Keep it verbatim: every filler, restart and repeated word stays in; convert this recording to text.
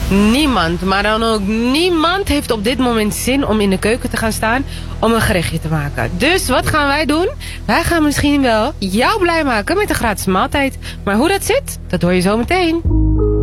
Niemand, maar dan ook niemand heeft op dit moment zin om in de keuken te gaan staan om een gerechtje te maken. Dus wat gaan wij doen? Wij gaan misschien wel jou blij maken met een gratis maaltijd. Maar hoe dat zit, dat hoor je zo meteen.